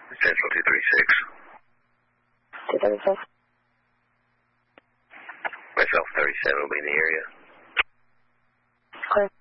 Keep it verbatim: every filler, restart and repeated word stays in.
Central two thirty-six. two thirty-six. Myself thirty-seven will be in the area. Clear.